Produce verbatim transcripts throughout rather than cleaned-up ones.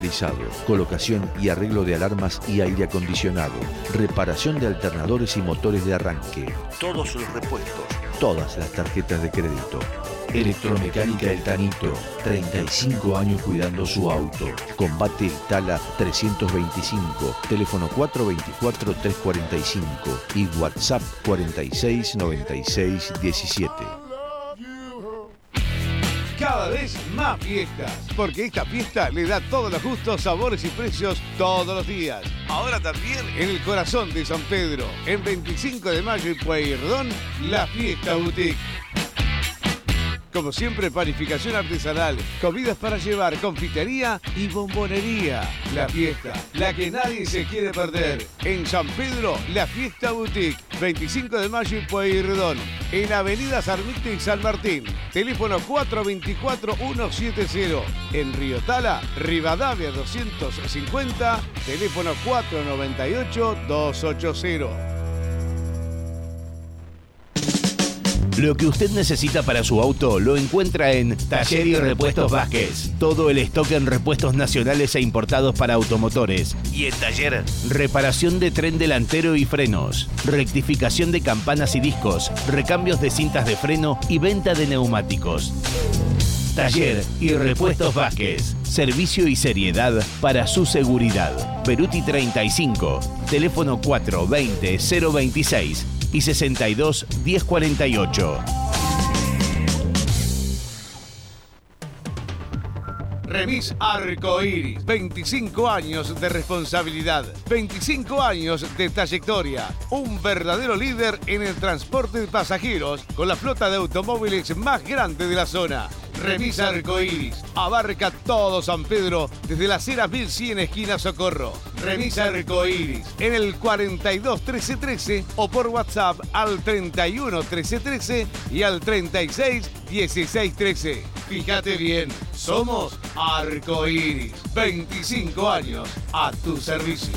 climatizado, colocación y arreglo de alarmas y aire acondicionado, reparación de alternadores y motores de arranque, todos los repuestos, todas las tarjetas de crédito. Electromecánica El Tanito, treinta y cinco años cuidando su auto. Combate Itala trescientos veinticinco, teléfono cuatro dos cuatro, tres cuatro cinco y WhatsApp cuarenta y seis noventa y seis diecisiete. Cada vez más fiestas, porque esta fiesta le da todos los gustos, sabores y precios todos los días. Ahora también en el corazón de San Pedro, en veinticinco de mayo y Pueyrredón, la Fiesta Boutique. Como siempre, panificación artesanal, comidas para llevar, confitería y bombonería. La fiesta, la que nadie se quiere perder. En San Pedro, la Fiesta Boutique, veinticinco de mayo y Pueyrredón. En Avenida Sarmiento y San Martín. Teléfono cuatro dos cuatro, uno siete cero. En Río Tala, Rivadavia doscientos cincuenta. Teléfono cuatro nueve ocho, dos ocho cero. Lo que usted necesita para su auto lo encuentra en Taller y Repuestos Vázquez. Todo el stock en repuestos nacionales e importados para automotores. Y en Taller, reparación de tren delantero y frenos, rectificación de campanas y discos, recambios de cintas de freno y venta de neumáticos. Taller y Repuestos Vázquez. Servicio y seriedad para su seguridad. Peruti treinta y cinco. Teléfono cuatro veinte, cero veintiséis y sesenta y dos, diez cuarenta y ocho. Remis Arcoiris, veinticinco años de responsabilidad, veinticinco años de trayectoria, un verdadero líder en el transporte de pasajeros con la flota de automóviles más grande de la zona. Remis Arcoiris abarca todo San Pedro desde las Heras mil cien esquina Socorro. Remis Arcoiris en el cuarenta y dos trece trece o por WhatsApp al treinta y uno trece trece y al treinta y seis dieciséis trece. Fíjate bien, somos Arcoiris, veinticinco años a tu servicio.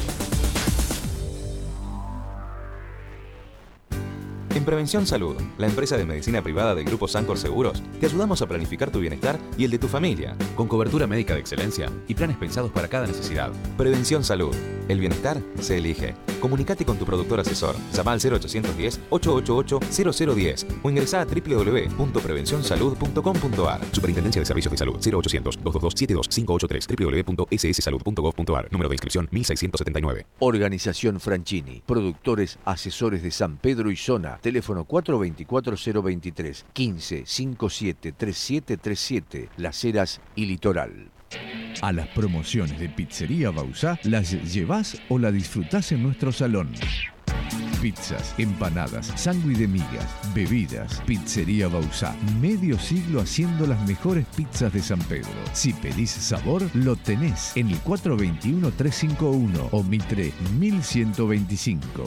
En Prevención Salud, la empresa de medicina privada del Grupo Sancor Seguros, te ayudamos a planificar tu bienestar y el de tu familia, con cobertura médica de excelencia y planes pensados para cada necesidad. Prevención Salud, el bienestar se elige. Comunicate con tu productor asesor, llama al cero ochocientos diez, ochocientos ochenta y ocho, cero cero diez o ingresá a doble u doble u doble u punto prevención salud punto com punto a r. Superintendencia de Servicios de Salud, cero ochocientos, doscientos veintidós, setenta y dos, quinientos ochenta y tres, doble u doble u doble u punto ese ese salud punto gov punto a r. Número de inscripción mil seiscientos setenta y nueve. Organización Franchini, productores asesores de San Pedro y zona. Teléfono cuatro dos cuatro, cero veintitrés, quince, cincuenta y siete, treinta y siete treinta y siete, Las Heras y Litoral. A las promociones de Pizzería Bausá las llevás o la disfrutás en nuestro salón. Pizzas, empanadas, sándwich de migas, bebidas. Pizzería Bausá. Medio siglo haciendo las mejores pizzas de San Pedro. Si pedís sabor, lo tenés en el cuatro dos uno, tres cinco uno o Mitre mil ciento veinticinco.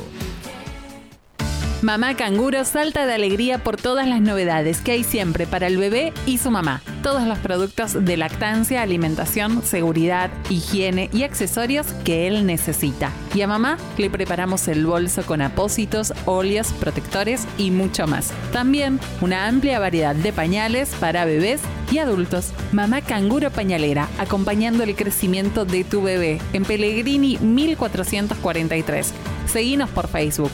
Mamá Canguro salta de alegría por todas las novedades que hay siempre para el bebé y su mamá. Todos los productos de lactancia, alimentación, seguridad, higiene y accesorios que él necesita. Y a mamá le preparamos el bolso con apósitos, óleos, protectores y mucho más. También una amplia variedad de pañales para bebés y adultos. Mamá Canguro Pañalera, acompañando el crecimiento de tu bebé en Pellegrini mil cuatrocientos cuarenta y tres. Seguinos por Facebook.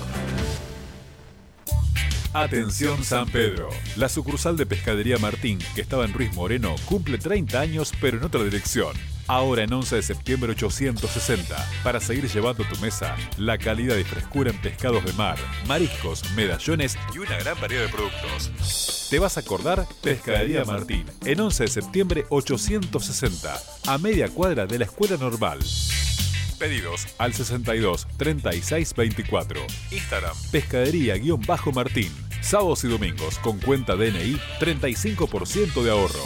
Atención San Pedro, la sucursal de Pescadería Martín, que estaba en Ruiz Moreno, cumple treinta años pero en otra dirección. Ahora en once de septiembre ochocientos sesenta, para seguir llevando a tu mesa la calidad y frescura en pescados de mar, mariscos, medallones y una gran variedad de productos. ¿Te vas a acordar? Pescadería Martín, en once de septiembre ochocientos sesenta, a media cuadra de la Escuela Normal. Pedidos al sesenta y dos, treinta y seis, veinticuatro. Instagram, pescadería-martín. Sábados y domingos con cuenta D N I, treinta y cinco por ciento de ahorro.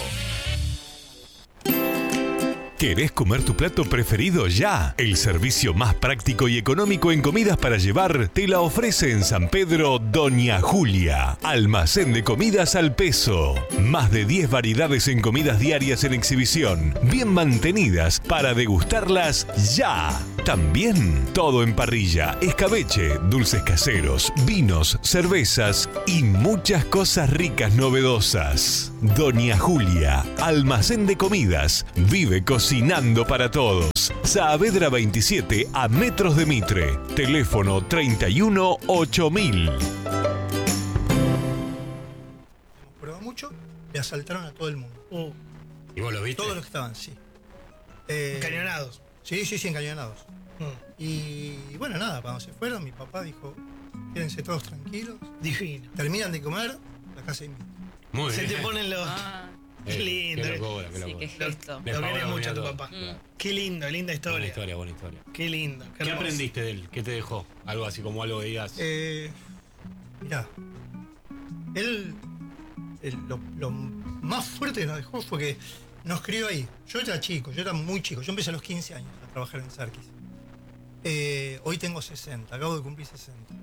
¿Querés comer tu plato preferido ya? El servicio más práctico y económico en comidas para llevar te la ofrece en San Pedro Doña Julia. Almacén de comidas al peso. Más de diez variedades en comidas diarias en exhibición, bien mantenidas para degustarlas ya. También todo en parrilla, escabeche, dulces caseros, vinos, cervezas y muchas cosas ricas novedosas. Doña Julia, almacén de comidas, vive cocinando para todos. Saavedra veintisiete a metros de Mitre. Teléfono treinta y uno ocho mil. Probó mucho, le asaltaron a todo el mundo. Uh, ¿Y vos lo viste? Todos los que estaban, sí. Eh, encañonados. Sí, sí, sí, encañonados. Mm. Y, y bueno, nada, cuando se fueron, mi papá dijo, quédense todos tranquilos. Divino. Terminan de comer, la casa invita. Muy Se bien. te ponen los... Ah, Qué lindo. Qué locura, qué sí, locura. qué gesto. Lo Dejá querés ahora mucho a tu mirando. papá. Claro. Qué lindo, linda historia. Buena historia, buena historia. Qué lindo. ¿Qué hermoso. aprendiste de él? ¿Qué te dejó? Algo así como algo que digas. Eh, mirá, él, él lo, lo más fuerte que nos dejó fue que nos crió ahí. Yo era chico, yo era muy chico. Yo empecé a los quince años a trabajar en Sarkis. Eh, hoy tengo sesenta, acabo de cumplir sesenta.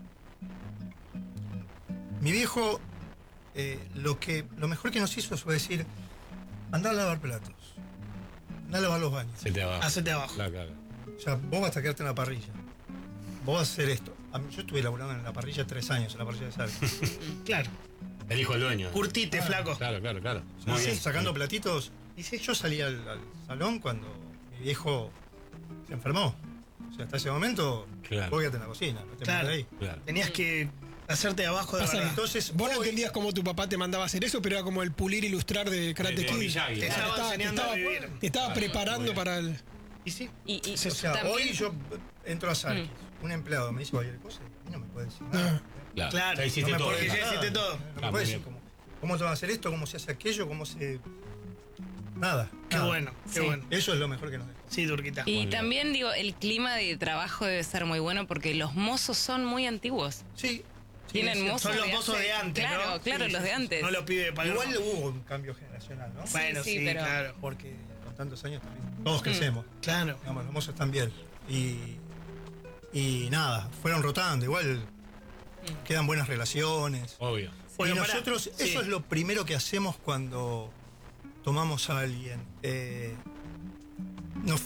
Mi viejo, eh, lo, que, lo mejor que nos hizo fue decir, andá a lavar platos, andá a lavar los baños. Se te abajo. Hacete abajo. Claro, claro. O sea, vos vas a quedarte en la parrilla. Vos vas a hacer esto. A mí- yo estuve laburando en la parrilla tres años, en la parrilla de Sarkis. Claro. El hijo del dueño. Curtite, flaco. Claro, claro, claro. Muy Muy bien, bien. sacando platitos. Y sí, yo salí al, al salón cuando mi viejo se enfermó. O sea, hasta ese momento, Claro. vos quédate en la cocina, no te Claro. metas ahí. Claro. Tenías que hacerte de abajo de Pasa, verdad. Entonces, vos no hoy- entendías cómo tu papá te mandaba a hacer eso, pero era como el pulir, ilustrar de Karate De- de Kid. Miyagi. Te Te estaba estaba, te enseñando a estaba- vivir. te estaba Claro, preparando muy para el... ¿Y sí? Y, y o sea, también- hoy yo entro a Sarkis, un empleado me dice cualquier cosa y no me puede decir nada. Claro. Claro. Ya hiciste no me todo. puede porque decir ya hiciste nada. todo. No me Ah, puede muy decir bien. cómo, cómo te van a hacer esto, cómo se hace aquello, cómo se... Nada. Qué nada. bueno, qué Sí. bueno. Eso es lo mejor que nos dejó. Sí, Turquita. Y también digo, el clima de trabajo debe ser muy bueno porque los mozos son muy antiguos. Sí. Tienen sí, mozos Son los de mozos hace- de antes, Claro, ¿no? claro, Sí, los sí, de sí. antes. No los pide de Palermo. Igual hubo un cambio generacional, ¿no? Bueno, Sí, sí, pero- claro. Porque con tantos años también todos crecemos. Claro. Digamos, los mozos están bien. Y, y nada, fueron rotando. Igual quedan buenas relaciones. Obvio. Bueno, y pará. nosotros, Sí. eso es lo primero que hacemos cuando tomamos a alguien. Eh, nos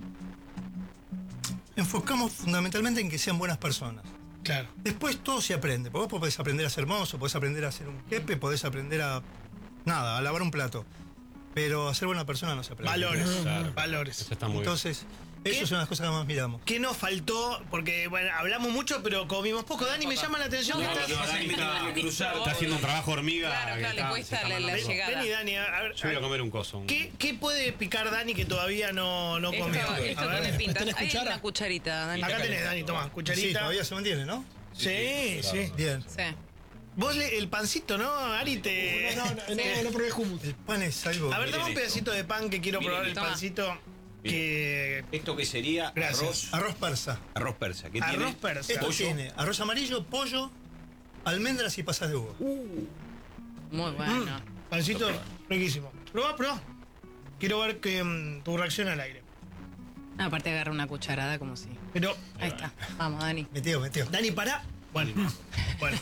enfocamos fundamentalmente en que sean buenas personas. Claro. Después todo se aprende. Vos podés aprender a ser mozo, podés aprender a ser un jefe, podés aprender a. Nada, a lavar un plato. Pero a ser buena persona no se aprende. Valores. Claro. Valores. Eso está muy bien. Entonces, eso ¿Qué? es una de las cosas que más miramos. ¿Qué nos faltó? Porque, bueno, hablamos mucho, pero comimos poco. Dani, me llama la atención que No, estás... no, Dani está, está haciendo un trabajo hormiga. Claro, que claro, le está- cuesta se está la- la mandando. llegada. Vení, Dani, a ver. Yo voy a comer un coso. un- ¿Qué, ¿Qué puede picar Dani que todavía no, no Esto, comió? esto A ver. tiene pinta. ¿Tenés Hay cuchara? una cucharita, Dani. Acá tenés, Dani, toma, Sí, cucharita. todavía se mantiene, ¿no? Sí, sí. Bien. Sí. Vos le, el pancito, ¿no, Ari? Te... No, no, no, no probé hummus. El pan es algo. A ver, que- dame un pedacito de pan que quiero Miren probar el esto. pancito. Que... ¿Esto qué sería? Gracias. Arroz, Arroz persa. arroz persa. ¿Qué Arroz tiene? persa. Esto Pollo. tiene arroz amarillo, pollo, almendras y pasas de uva. Muy bueno. Mm, pancito riquísimo. Probá, probá. Quiero ver que, mm, tu reacción al aire. Ah, aparte agarra una cucharada como si. Pero, Ahí está. Vamos, Dani. Meteo, meteo. Dani, pará. Bueno, bueno.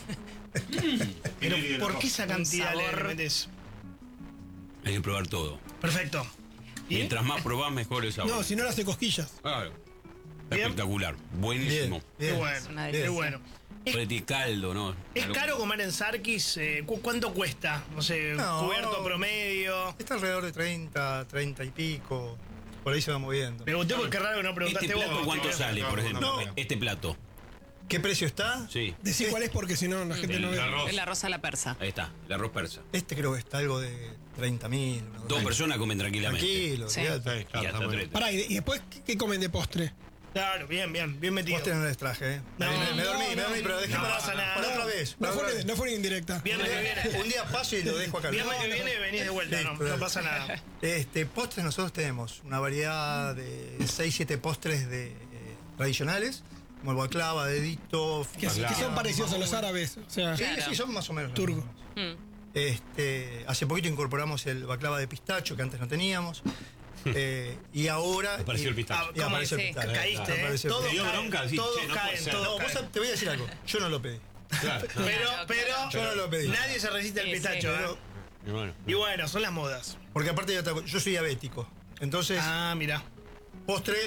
Pero, ¿por qué esa cantidad le sabor. metes? Hay que probar todo. Perfecto. ¿Y? Mientras más probás, mejor el sabor. No, si no le hace cosquillas. Claro. Bien. Espectacular. Buenísimo. Qué Bien. bueno, una qué delicia. bueno. Es, Preti caldo, ¿no? es Algo- caro comer en Sarkis. Eh, ¿cu- ¿Cuánto cuesta? No sé, No. cubierto promedio. Está alrededor de treinta, treinta y pico. Por ahí se va moviendo. Pregunté porque es raro que no preguntaste ¿Este plato vos. cuánto porque- sale, por ejemplo? No. Este plato. ¿Qué precio está? Sí. Decí cuál es porque si no la gente no El ve. arroz. El arroz a la persa. Ahí está, el arroz persa. Este creo que está algo de treinta mil. Dos personas comen tranquilamente. Tranquilo, Sí. olvídate. Sí, claro, Y hasta está muy tres. Pará, y, y después, ¿qué, qué comen de postre? Claro, bien, bien, bien metido. Postre no les traje, ¿eh? No, me, me no, dormí, me no, dormí, pero dejé no para, pasa nada. para otra vez. No para otra fue, vez. no fue ni indirecta. Viernes que viene. Un día paso y lo dejo acá. Viernes que No, viene venís de vuelta, no, Listo, no dale. pasa nada. Este, postres nosotros tenemos una variedad de seis siete postres de, eh, tradicionales, como el baklava, dedito, Que, que son parecidos a los árabes. O sea, Sí, Claro. sí, son más o menos. los Turco. mismos. Mm. Este, hace poquito incorporamos el baklava de pistacho, que antes no teníamos. Eh, y ahora. Apareció y- el pistacho. Ah, y ¿cómo apareció el sí? pistacho. Caíste, ¿eh? Apareció el Todos ¿Te dio caen, bronca? Sí, todos che, no caen, puede ser. todos No, vos caen. sab- te voy a decir algo. Yo no lo pedí. Claro, no. Pero, Claro, pero, claro. Yo no lo pedí. nadie se resiste al Sí, pistacho, sí. ¿eh? Y bueno. Y bueno, son las modas. Porque aparte yo, te- yo soy diabético. Entonces, Ah, mira. postre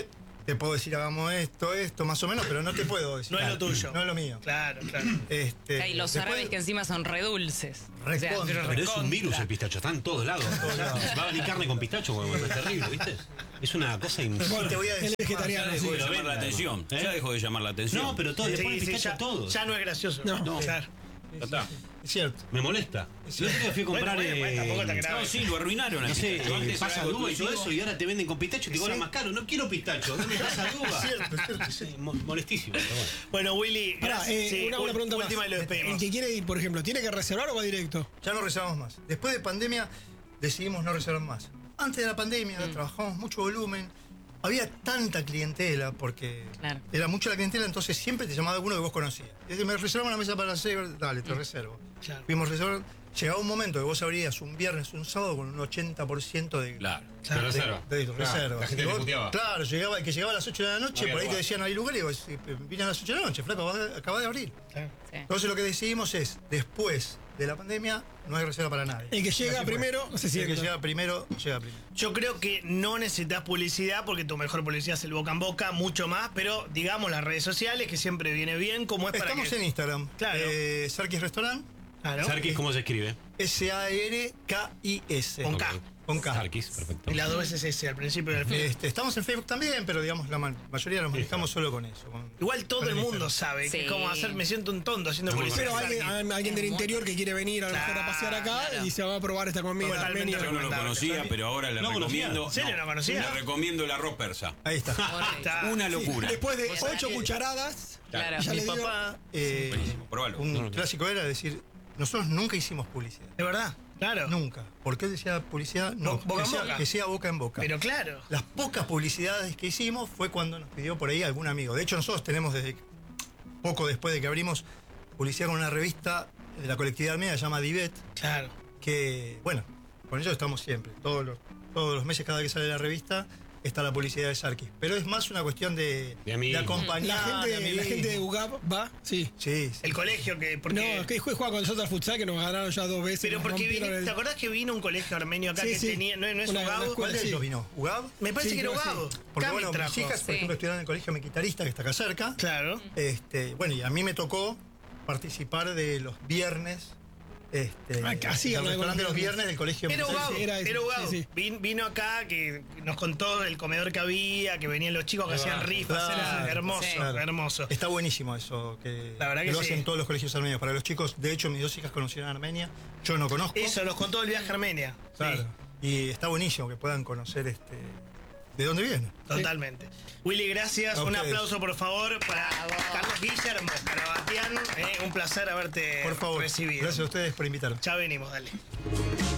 te puedo decir hagamos esto, esto, más o menos, pero no te puedo decir. No es lo tuyo. No es lo mío. Claro, claro. Este, Y los después- árabes que encima son re dulces. O sea, Recontra. pero Pero es un recontra. virus el pistacho, está en todos lados. Va a venir carne con pistacho, bueno, es terrible, ¿viste? Es una cosa Y te voy a decir. Él es vegetariano. Ya dejó de Sí, llamar la venda, atención. ¿eh? Ya dejó de llamar la atención. No, pero todo, le Sí, ponen sí, pistacho ya, a todos. ya no es gracioso. No. Claro. Ya está. Es cierto. Me molesta. Yo otro día fui a comprar. Bueno, bueno, eh, tampoco está grave. No, sí, lo arruinaron. No al sé, pistacho. eh, Antes pasa era algo duda y todo exclusivo. eso, y ahora te venden con pistacho y te cobran Sí. más caro. No quiero pistacho, dame pasa duda. Es cierto, es cierto. Sí, mo- molestísimo, pero bueno. Bueno, Willy, Pará, gracias. eh, Sí, una, una ul- pregunta más. última y lo El despedimos. que quiere ir, por ejemplo, ¿tiene que reservar o va directo? Ya no reservamos más. Después de pandemia decidimos no reservar más. Antes de la pandemia trabajamos mucho volumen. Había tanta clientela porque Claro. era mucho la clientela, entonces siempre te llamaba alguno que vos conocías. Y decía, me reservan una mesa para las seis, dale, te reservo. Claro. Fuimos reservando. Llegaba un momento que vos abrías un viernes, un sábado con un ochenta por ciento de, Claro. De reserva. de, de Claro, reserva. la gente Y te vos- puteaba. Claro, llegaba, que llegaba a las ocho de la noche, Había por ahí te lugar. decían, no hay lugar, y vos eh, vine a las ocho de la noche, flaco, acabás de abrir. Claro. Sí. Entonces lo que decidimos es, después de la pandemia, no hay reserva para nadie. El que llega Así fue. primero, se El sienta. que llega primero, llega primero. Yo creo que no necesitas publicidad porque tu mejor publicidad es el boca en boca, mucho más, pero digamos las redes sociales que siempre viene bien, como es para Estamos que... en Instagram. Claro. Eh, Sarkis Restaurant, Claro. Sarkis, ¿cómo se escribe? S A R K I S. Con K. Con K. Sarkis, perfecto. Y las dos veces ese al principio del film. Este, estamos en Facebook también, pero digamos la ma- mayoría nos manejamos solo con eso. con- Igual todo con el mundo Instagram. sabe que Sí. es como hacer, me siento un tonto haciendo Pero publicidad. Pero alguien, Sarkis. alguien del Es muy- interior que quiere venir a lo mejor a pasear acá Claro. y se va a probar esta comida Totalmente armenia. Yo no lo conocía, pero ahora le ¿No conocía? recomiendo. ¿En serio no conocía? Le recomiendo el arroz persa. Ahí está. Ahí está. Una Sí, locura. después de Vos sabés ocho que- cucharadas, Claro. ya Mi le digo, papá, eh, Buenísimo, probalo. un clásico era decir, nosotros nunca hicimos publicidad. De verdad, claro. Nunca. ¿Por qué decía publicidad? No, Bo- boca que en sea, boca. que sea boca en boca. Pero claro. Las pocas publicidades que hicimos fue cuando nos pidió por ahí algún amigo. De hecho, nosotros tenemos desde poco después de que abrimos publicidad con una revista de la colectividad armenia, se llama Divet, Claro. que, bueno, con ellos estamos siempre. Todos los, todos los meses, cada vez que sale la revista, está la publicidad de Sarkis. Pero es más una cuestión de, De de, amiguismo. acompañar. la gente, de la amiguismo. gente de U G A P va, sí. Sí, sí. El colegio que... Porque, No, es que juega con nosotros al futsal que nos ganaron ya dos veces. pero nos porque rompieron vine- el- ¿te acordás que vino un colegio armenio acá Sí, que sí. tenía... No, no es Una- Ugabo? una escuela, ¿Cuál de sí. ellos vino? ¿UGAB? Me parece Sí, que era creo que Ugabo. Porque Acá me bueno, mis trajo. hijas, por Sí. ejemplo, estudiaron en el colegio militarista, que está acá cerca. Claro. Este, bueno, y a mí me tocó participar de los viernes. Este, Ah, casi, el algo de restaurante de los los viernes del colegio Era militar. Ugabo, sí, era era, ese, Ugabo. sí, sí. Vin- Vino acá que nos contó el comedor que había, que venían los chicos que hacían rifas, Claro, era hermoso, sí. Claro. hermoso. Está buenísimo eso, que, La verdad que lo sí. hacen todos los colegios armenios. Para los chicos, de hecho, mis dos hijas conocieron a Armenia, yo no conozco. Eso, nos contó el viaje a Armenia. Claro. Sí, Y está buenísimo que puedan conocer este de dónde vienen. totalmente. Willy, gracias. A Un ustedes. aplauso, por favor, para Carlos Guillermo, para Bastián. Eh, un placer haberte Por favor, recibido. gracias a ustedes por invitarme. Ya venimos, dale.